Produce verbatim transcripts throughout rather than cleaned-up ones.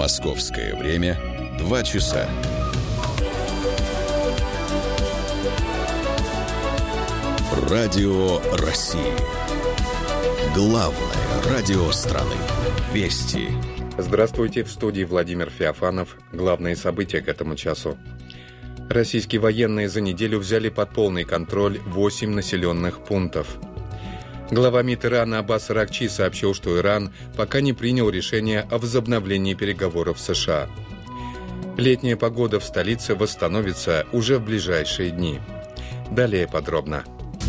Московское время два часа. Радио России. Главное радио страны. Вести. Здравствуйте, в студии Владимир Феофанов. Главные события к этому часу. Российские военные за неделю взяли под полный контроль восемь населенных пунктов. Глава МИД Ирана Аббас Аракчи сообщил, что Иран пока не принял решение о возобновлении переговоров с США. Летняя погода в столице восстановится уже в ближайшие дни. Далее подробно.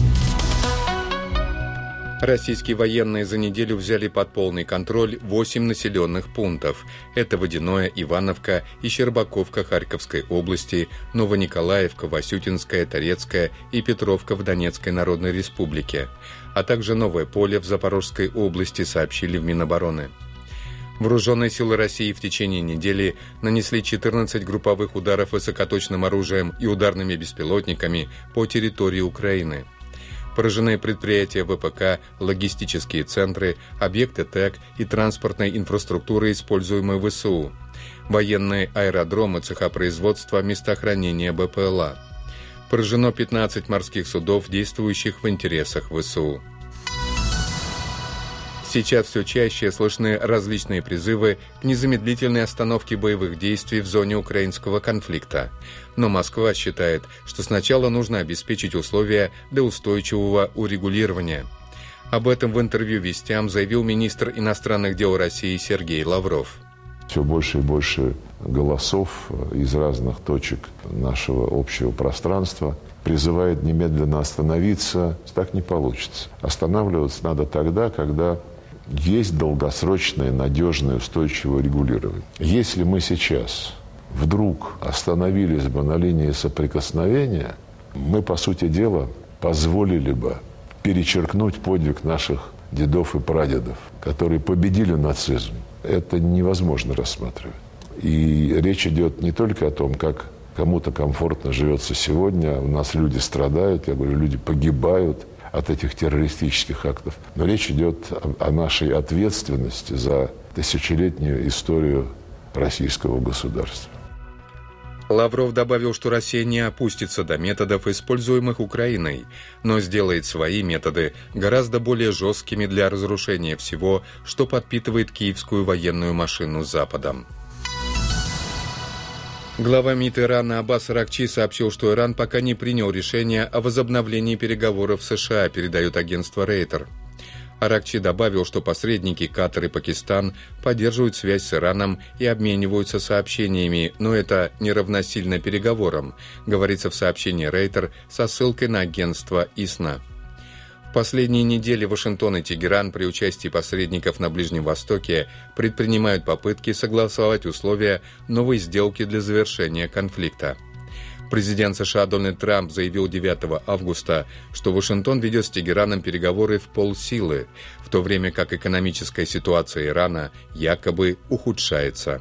Российские военные за неделю взяли под полный контроль восемь населенных пунктов. Это Водяное, Ивановка и Щербаковка Харьковской области, Новониколаевка, Васютинская, Торецкая и Петровка в Донецкой Народной Республике, а также Новое Поле в Запорожской области, сообщили в Минобороны. Вооруженные силы России в течение недели нанесли четырнадцать групповых ударов высокоточным оружием и ударными беспилотниками по территории Украины. Поражены предприятия ВПК, логистические центры, объекты ТЭК и транспортной инфраструктуры, используемой ВСУ, военные аэродромы, цеха производства, места хранения БПЛА. Поражено пятнадцать морских судов, действующих в интересах ВСУ. Сейчас все чаще слышны различные призывы к незамедлительной остановке боевых действий в зоне украинского конфликта. Но Москва считает, что сначала нужно обеспечить условия для устойчивого урегулирования. Об этом в интервью «Вестям» заявил министр иностранных дел России Сергей Лавров. Все больше и больше голосов из разных точек нашего общего пространства призывает немедленно остановиться. Так не получится. Останавливаться надо тогда, когда есть долгосрочное, надежное, устойчивое регулирование. Если мы сейчас вдруг остановились бы на линии соприкосновения, мы, по сути дела, позволили бы перечеркнуть подвиг наших дедов и прадедов, которые победили нацизм. Это невозможно рассматривать. И речь идет не только о том, как кому-то комфортно живется сегодня, у нас люди страдают, я говорю, люди погибают от этих террористических актов. Но речь идет о, о нашей ответственности за тысячелетнюю историю российского государства. Лавров добавил, что Россия не опустится до методов, используемых Украиной, но сделает свои методы гораздо более жесткими для разрушения всего, что подпитывает киевскую военную машину Западом. Глава МИД Ирана Аббас Аракчи сообщил, что Иран пока не принял решение о возобновлении переговоров с США, передает агентство Рейтер. Аракчи добавил, что посредники Катар и Пакистан поддерживают связь с Ираном и обмениваются сообщениями, но это не равносильно переговорам, говорится в сообщении Рейтер со ссылкой на агентство ИСНА. В последние недели Вашингтон и Тегеран при участии посредников на Ближнем Востоке предпринимают попытки согласовать условия новой сделки для завершения конфликта. Президент США Дональд Трамп заявил девятого августа, что Вашингтон ведет с Тегераном переговоры в полсилы, в то время как экономическая ситуация Ирана якобы ухудшается.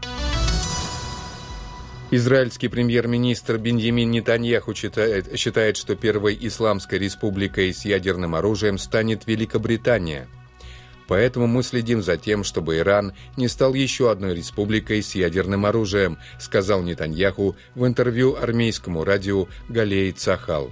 Израильский премьер-министр Биньямин Нетаньяху считает, считает, что первой исламской республикой с ядерным оружием станет Великобритания. Поэтому мы следим за тем, чтобы Иран не стал еще одной республикой с ядерным оружием, сказал Нетаньяху в интервью армейскому радио Галей Цахал.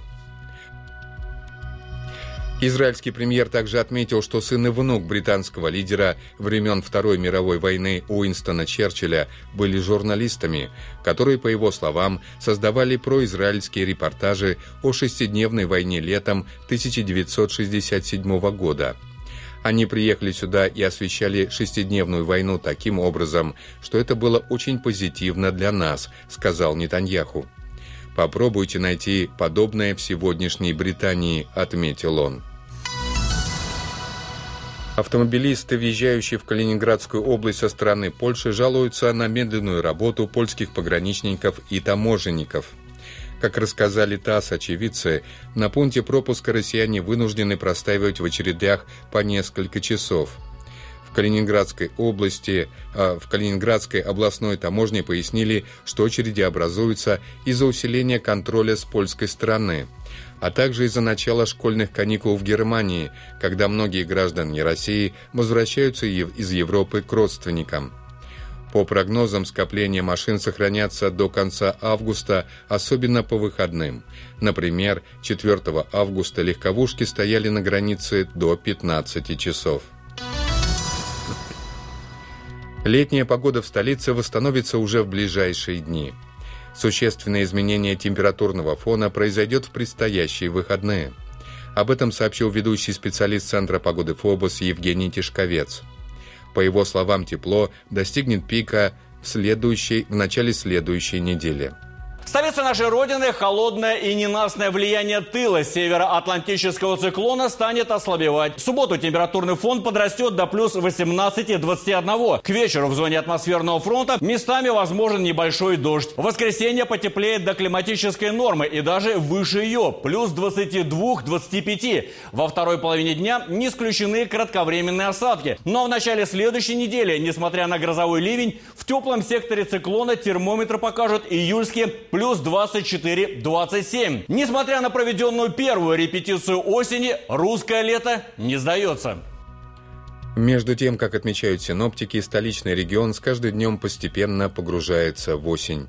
Израильский премьер также отметил, что сын и внук британского лидера времен Второй мировой войны Уинстона Черчилля были журналистами, которые, по его словам, создавали произраильские репортажи о шестидневной войне летом тысяча девятьсот шестьдесят седьмого года. Они приехали сюда и освещали шестидневную войну таким образом, что это было очень позитивно для нас, сказал Нетаньяху. «Попробуйте найти подобное в сегодняшней Британии», отметил он. Автомобилисты, въезжающие в Калининградскую область со стороны Польши, жалуются на медленную работу польских пограничников и таможенников. Как рассказали ТАСС очевидцы, на пункте пропуска россияне вынуждены простаивать в очередях по несколько часов. В Калининградской области, а в Калининградской областной таможне пояснили, что очереди образуются из-за усиления контроля с польской стороны, а также из-за начала школьных каникул в Германии, когда многие граждане России возвращаются из Европы к родственникам. По прогнозам, скопления машин сохранятся до конца августа, особенно по выходным. Например, четвёртого августа легковушки стояли на границе до пятнадцати часов. Летняя погода в столице восстановится уже в ближайшие дни. Существенное изменение температурного фона произойдет в предстоящие выходные. Об этом сообщил ведущий специалист Центра погоды ФОБОС Евгений Тишковец. По его словам, тепло достигнет пика в, следующей, в начале следующей недели. Столица нашей Родины, холодное и ненастное влияние тыла североатлантического циклона станет ослабевать. В субботу температурный фон подрастет до плюс восемнадцати двадцати одного. К вечеру в зоне атмосферного фронта местами возможен небольшой дождь. В воскресенье потеплеет до климатической нормы и даже выше ее, плюс двадцати двух двадцати пяти. Во второй половине дня не исключены кратковременные осадки. Но в начале следующей недели, несмотря на грозовой ливень, в теплом секторе циклона термометры покажут июльские плюс двадцать четыре двадцать семь. Несмотря на проведенную первую репетицию осени, русское лето не сдается. Между тем, как отмечают синоптики, столичный регион с каждым днем постепенно погружается в осень.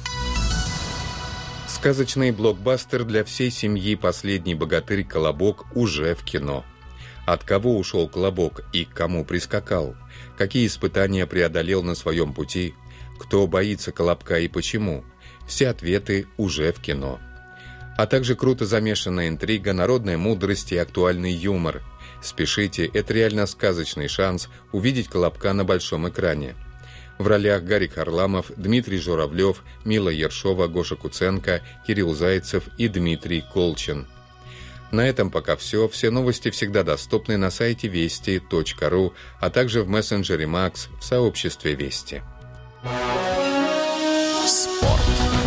Сказочный блокбастер для всей семьи «Последний богатырь. Колобок» уже в кино. От кого ушел Колобок и к кому прискакал? Какие испытания преодолел на своем пути? Кто боится Колобка и почему? Все ответы уже в кино. А также круто замешанная интрига, народная мудрость и актуальный юмор. Спешите, это реально сказочный шанс увидеть Колобка на большом экране. В ролях Гарик Харламов, Дмитрий Журавлев, Мила Ершова, Гоша Куценко, Кирилл Зайцев и Дмитрий Колчин. На этом пока все. Все новости всегда доступны на сайте вести точка ру, а также в мессенджере Макс в сообществе Вести. Спорт.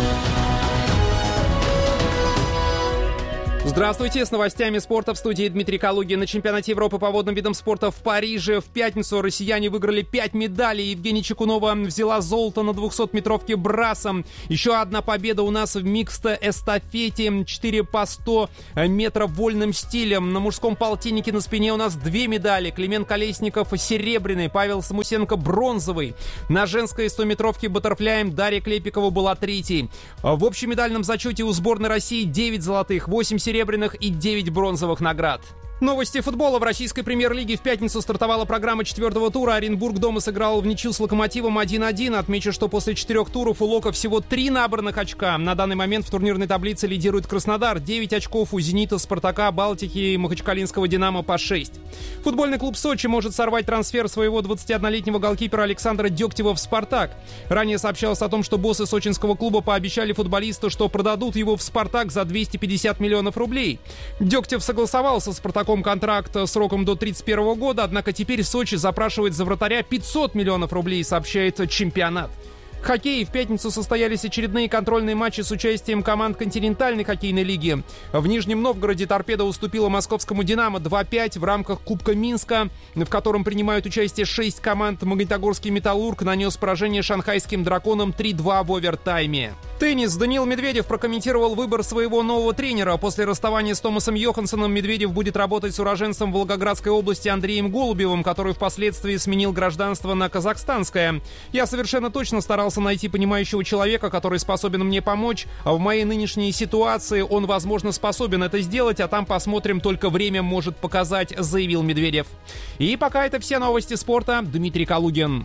Здравствуйте, с новостями спорта в студии Дмитрий Калугин. На чемпионате Европы по водным видам спорта в Париже в пятницу россияне выиграли пять медалей. Евгения Чекунова взяла золото на двухсотметровке брасом. Еще одна победа у нас в микс-эстафете. четыре по сто метров вольным стилем. На мужском полтиннике на спине у нас две медали. Климент Колесников серебряный, Павел Самусенко бронзовый. На женской стометровке баттерфляем Дарья Клепикова была третьей. В общем медальном зачете у сборной России девять золотых, восемь серебряных и девять бронзовых наград. Новости футбола. В российской премьер-лиге в пятницу стартовала программа четвертого тура. Оренбург дома сыграл в ничью с Локомотивом один один. Отмечу, что после четырех туров у Лока всего три набранных очка. На данный момент в турнирной таблице лидирует Краснодар. девять очков у Зенита, Спартака, Балтики и Махачкалинского Динамо по шесть. Футбольный клуб Сочи может сорвать трансфер своего двадцатиоднолетнего голкипера Александра Дегтева в «Спартак». Ранее сообщалось о том, что боссы сочинского клуба пообещали футболисту, что продадут его в «Спартак» за двести пятьдесят миллионов рублей. Дегтев согласовал со «Спартаком» контракт сроком до тридцать первого года, однако теперь Сочи запрашивает за вратаря пятьсот миллионов рублей, сообщает «Чемпионат». В хоккее в пятницу состоялись очередные контрольные матчи с участием команд континентальной хоккейной лиги. В Нижнем Новгороде «Торпедо» уступила московскому «Динамо» два пять в рамках Кубка Минска, в котором принимают участие шесть команд. Магнитогорский «Металлург» нанес поражение шанхайским «Драконам» три два в овертайме. Теннис. Даниил Медведев прокомментировал выбор своего нового тренера. После расставания с Томасом Йоханссоном Медведев будет работать с уроженцем Волгоградской области Андреем Голубевым, который впоследствии сменил гражданство на казахстанское. «Я совершенно точно старался найти понимающего человека, который способен мне помочь. А в моей нынешней ситуации он, возможно, способен это сделать, а там посмотрим, только время может показать», — заявил Медведев. И пока это все новости спорта. Дмитрий Калугин.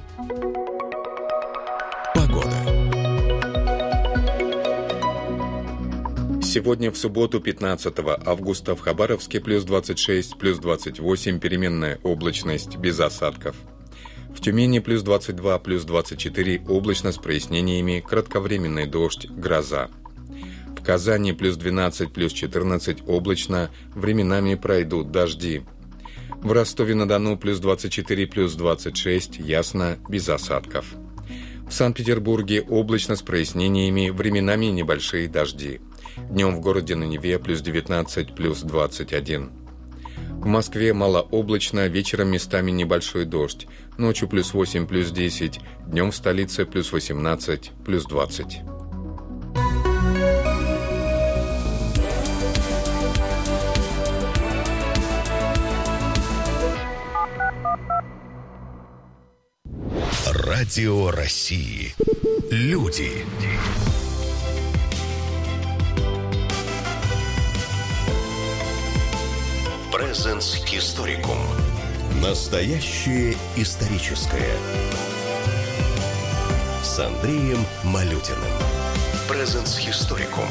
Погода. Сегодня в субботу, пятнадцатого августа, в Хабаровске плюс двадцать шесть, плюс двадцать восемь, переменная облачность, без осадков. В Тюмени плюс двадцать два, плюс двадцать четыре, облачно с прояснениями, кратковременный дождь, гроза. В Казани плюс двенадцать, плюс четырнадцать, облачно, временами пройдут дожди. В Ростове-на-Дону плюс двадцать четыре, плюс двадцать шесть, ясно, без осадков. В Санкт-Петербурге облачно с прояснениями, временами небольшие дожди. Днем в городе на Неве плюс девятнадцать, плюс двадцать один. В Москве малооблачно, вечером местами небольшой дождь. Ночью плюс восемь, плюс десять. Днем в столице плюс восемнадцать, плюс двадцать. Радио России. Люди. Presens Historicum. Настоящее историческое. С Андреем Малютиным. Presens Historicum.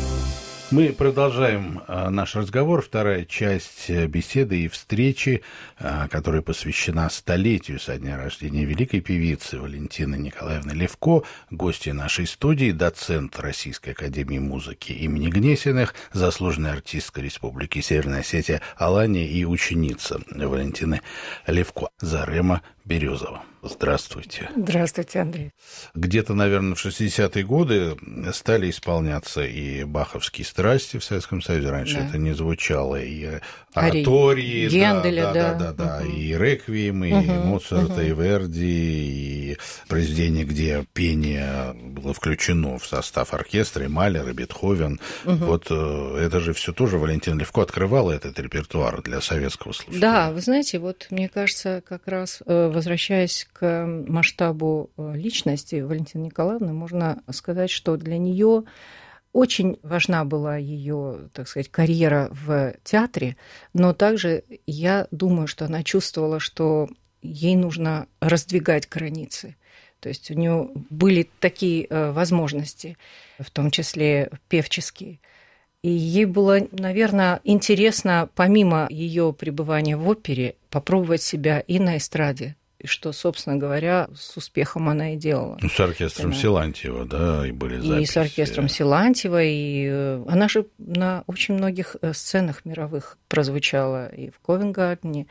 Мы продолжаем а, наш разговор. Вторая часть беседы и встречи, а, которая посвящена столетию со дня рождения великой певицы Валентины Николаевны Левко, гостья нашей студии, доцент Российской академии музыки имени Гнесиных, заслуженная артистка Республики Северная Осетия Алания и ученица Валентины Левко Зарема Березова. Здравствуйте. Здравствуйте, Андрей. Где-то, наверное, в шестидесятые годы стали исполняться и баховские страсти в Советском Союзе. Раньше да. это не звучало. И оратории, Генделя, да, да, да, да, да. Угу. И реквиемы, и угу. Моцарта, угу. и Верди, и произведения, где пение было включено в состав оркестра, и Малер, и Бетховен. Угу. Вот это же все тоже Валентина Левко открывала этот репертуар для советского слушателя. Да, вы знаете, вот мне кажется, как раз возвращаясь к масштабу личности Валентины Николаевны, можно сказать, что для нее очень важна была ее, так сказать, карьера в театре, но также я думаю, что она чувствовала, что ей нужно раздвигать границы. То есть у нее были такие возможности, в том числе певческие. И ей было, наверное, интересно, помимо ее пребывания в опере, попробовать себя и на эстраде. И что, собственно говоря, с успехом она и делала. Ну, с оркестром она... Силантьева, да, и были записи. И с оркестром Силантьева, и она же на очень многих сценах мировых прозвучала. И в Ковент-Гардене,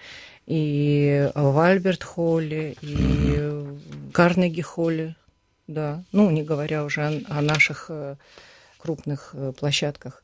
и в Альберт-Холле, и mm-hmm. в Карнеги-Холле, да. Ну, не говоря уже о, о наших крупных площадках.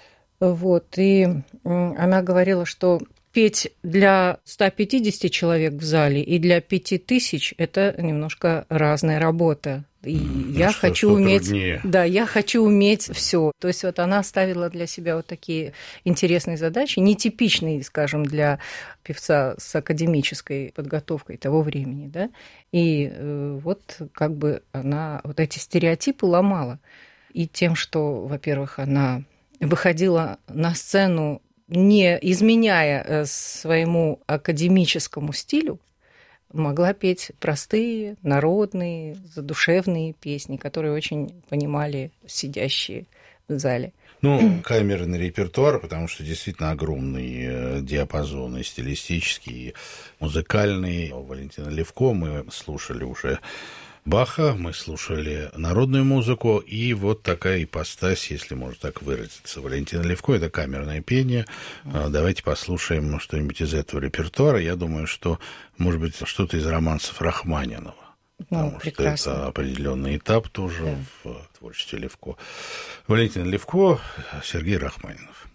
Вот, и она говорила, что петь для ста пятидесяти человек в зале и для пяти тысяч – это немножко разная работа. И ну, я что, хочу что уметь, труднее. Да, я хочу уметь все. То есть вот она ставила для себя вот такие интересные задачи, нетипичные, скажем, для певца с академической подготовкой того времени, да. И э, вот как бы она вот эти стереотипы ломала. И тем, что, во-первых, она выходила на сцену, не изменяя своему академическому стилю, могла петь простые, народные, задушевные песни, которые очень понимали сидящие в зале. Ну, камерный репертуар, потому что действительно огромный диапазон и стилистический, и музыкальный. Валентина Левко мы слушали уже Баха, мы слушали народную музыку, и вот такая ипостась, если можно так выразиться. Валентина Левко – это камерное пение. Давайте послушаем что-нибудь из этого репертуара. Я думаю, что, может быть, что-то из романсов Рахманинова. Потому ну, что это определенный этап тоже да. в творчестве Левко. Валентина Левко, Сергей Рахманинов.